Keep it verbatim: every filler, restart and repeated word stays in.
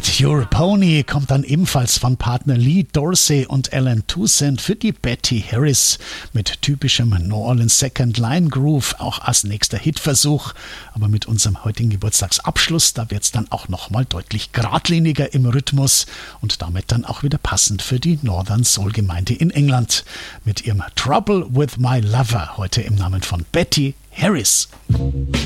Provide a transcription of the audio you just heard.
Ride Your Pony kommt dann ebenfalls von Partner Lee Dorsey und Alan Toussaint für die Betty Harris mit typischem New Orleans Second Line Groove, auch als nächster Hitversuch. Aber mit unserem heutigen Geburtstagsabschluss, da wird es dann auch nochmal deutlich geradliniger im Rhythmus und damit dann auch wieder passend für die Northern Soul Gemeinde in England. Mit ihrem Trouble with My Lover, heute im Namen von Betty Harris.